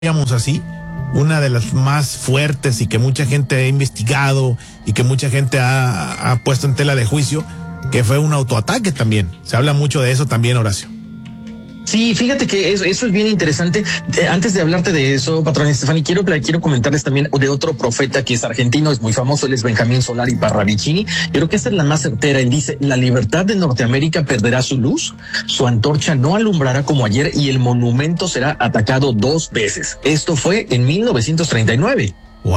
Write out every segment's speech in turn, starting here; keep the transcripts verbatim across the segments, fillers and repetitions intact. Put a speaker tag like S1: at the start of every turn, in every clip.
S1: digamos así, una de las más fuertes y que mucha gente ha investigado y que mucha gente ha, ha puesto en tela de juicio, que fue un autoataque también. Se habla mucho de eso también, Horacio.
S2: Sí, fíjate que eso, eso es bien interesante. Eh, antes de hablarte de eso, patrón Estefani, quiero, quiero comentarles también de otro profeta que es argentino, es muy famoso, él es Benjamín Solari Parravicini. Yo creo que esta es la más certera. Él dice: la libertad de Norteamérica perderá su luz, su antorcha no alumbrará como ayer y el monumento será atacado dos veces. Esto fue en mil novecientos treinta y nueve.
S1: ¡Wow!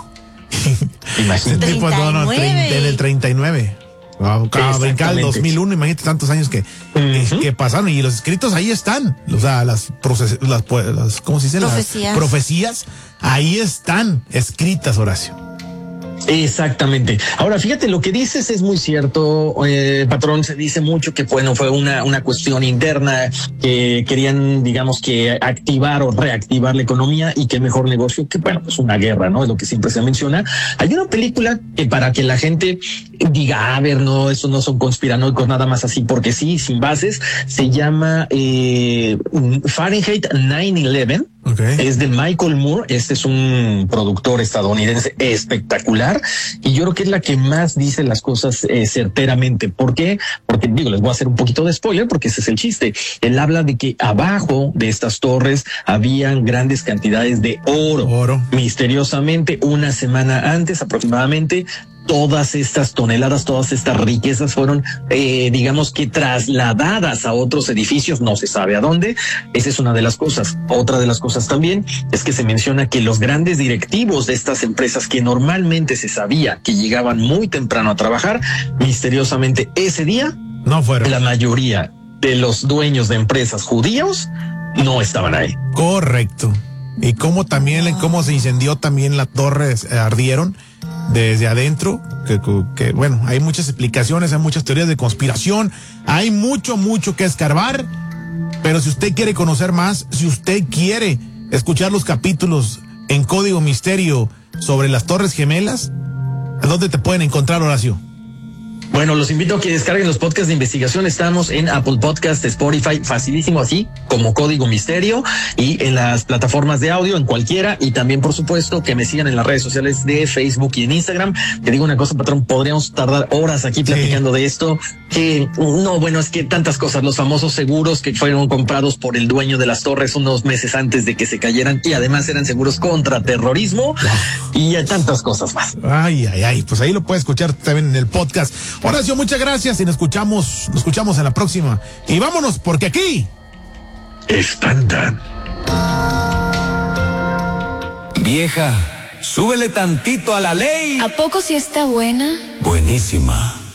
S2: Imagínate.
S1: Tipo, no, no, treinta, en el treinta y nueve. Wow, acaba de brincar el dos mil uno, imagínate tantos años que, uh-huh. que, que pasaron, y los escritos ahí están, o sea, las, proces, las, las ¿cómo se dice?
S3: Profecías.
S1: Las profecías ahí están escritas, Horacio.
S2: Exactamente. Ahora, fíjate, lo que dices es muy cierto, eh, patrón. Se dice mucho que, bueno, fue una, una cuestión interna, que querían, digamos, que activar o reactivar la economía, y qué mejor negocio que, bueno, pues una guerra, ¿no? Es lo que siempre se menciona. Hay una película que, para que la gente diga, a ver, no, eso no son conspiranoicos, nada más así porque sí, sin bases, se llama eh, Fahrenheit nueve once. Okay. Es de Michael Moore. Este es un productor estadounidense espectacular, y yo creo que es la que más dice las cosas eh, certeramente. ¿Por qué? Porque, digo, les voy a hacer un poquito de spoiler porque ese es el chiste. Él habla de que abajo de estas torres habían grandes cantidades de oro. Oro. Misteriosamente, una semana antes aproximadamente, todas estas toneladas, todas estas riquezas fueron, eh, digamos que trasladadas a otros edificios, no se sabe a dónde. Esa es una de las cosas. Otra de las cosas también es que se menciona que los grandes directivos de estas empresas, que normalmente se sabía que llegaban muy temprano a trabajar, misteriosamente ese día
S1: no fueron.
S2: La mayoría de los dueños de empresas judíos no estaban ahí.
S1: Correcto. Y cómo también, cómo se incendió también la torre, eh, ardieron desde adentro, que, que bueno, hay muchas explicaciones, hay muchas teorías de conspiración, hay mucho, mucho que escarbar, pero si usted quiere conocer más, si usted quiere escuchar los capítulos en Código Misterio sobre las Torres Gemelas, ¿a dónde te pueden encontrar, Horacio?
S2: Bueno, los invito a que descarguen los podcasts de investigación. Estamos en Apple Podcast, Spotify, facilísimo así, como Código Misterio, y en las plataformas de audio, en cualquiera. Y también, por supuesto, que me sigan en las redes sociales de Facebook y en Instagram. Te digo una cosa, patrón, podríamos tardar horas aquí platicando sí. de esto. Que no, bueno, es que tantas cosas. Los famosos seguros que fueron comprados por el dueño de las torres unos meses antes de que se cayeran, y además eran seguros contra terrorismo, y tantas cosas más.
S1: Ay, ay, ay, pues ahí lo puedes escuchar también en el podcast. Horacio, muchas gracias, y nos escuchamos, nos escuchamos en la próxima. Y vámonos, porque aquí
S2: espantan.
S4: Vieja, súbele tantito a la ley.
S3: ¿A poco sí está buena?
S4: Buenísima.